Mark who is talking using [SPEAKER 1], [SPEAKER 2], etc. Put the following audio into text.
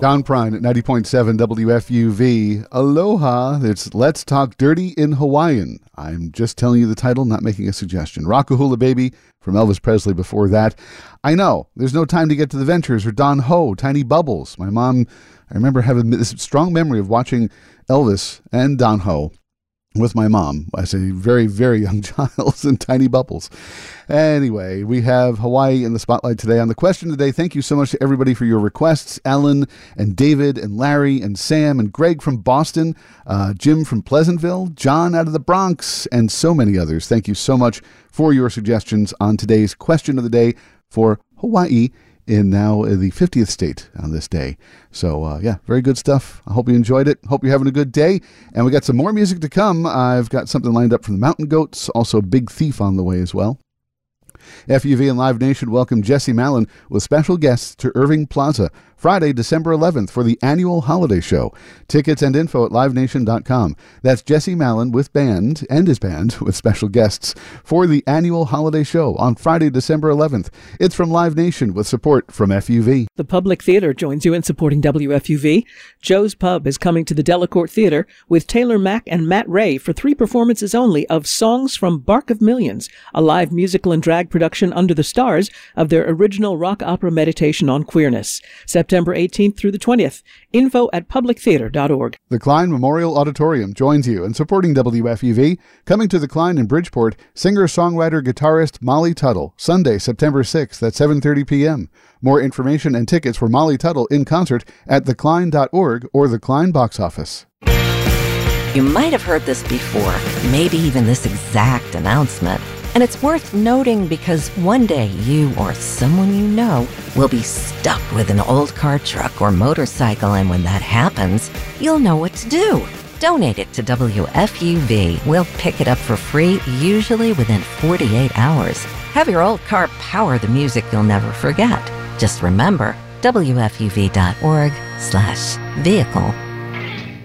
[SPEAKER 1] Don Prine at 90.7 WFUV. Aloha. It's Let's Talk Dirty in Hawaiian. I'm just telling you the title, not making a suggestion. Rockahula Baby from Elvis Presley before that. I know, there's no time to get to the Ventures or Don Ho, Tiny Bubbles. My mom, I remember having this strong memory of watching Elvis and Don Ho with my mom as a very, very young child in Tiny Bubbles. Anyway, we have Hawaii in the spotlight today. On the question today, thank you so much to everybody for your requests. Ellen and David and Larry and Sam and Greg from Boston, Jim from Pleasantville, John out of the Bronx, and so many others. Thank you so much for your suggestions on today's question of the day for Hawaii in now the 50th state on this day. So, very good stuff. I hope you enjoyed it. Hope you're having a good day. And we got some more music to come. I've got something lined up from the Mountain Goats, also Big Thief on the way as well. FUV and Live Nation welcome Jesse Malin with special guests to Irving Plaza Friday, December 11th for the annual holiday show. Tickets and info at livenation.com. That's Jesse Malin with band and his band with special guests for the annual holiday show on Friday, December 11th. It's from Live Nation with support from FUV.
[SPEAKER 2] The Public Theater joins you in supporting WFUV. Joe's Pub is coming to the Delacorte Theater with Taylor Mack and Matt Ray for 3 performances only of Songs from Bark of Millions, a live musical and drag production under the stars of their original rock opera Meditation on Queerness. September 18th through the 20th. Info at publictheater.org.
[SPEAKER 1] The Klein Memorial Auditorium joins you in supporting WFUV. Coming to the Klein in Bridgeport, singer-songwriter guitarist Molly Tuttle, Sunday, September 6th at 7:30 p.m. More information and tickets for Molly Tuttle in concert at theklein.org or the Klein box office.
[SPEAKER 3] You might have heard this before, maybe even this exact announcement. And it's worth noting because one day you or someone you know will be stuck with an old car, truck, or motorcycle, and when that happens, you'll know what to do. Donate it to WFUV. We'll pick it up for free, usually within 48 hours. Have your old car power the music you'll never forget. Just remember, WFUV.org/vehicle.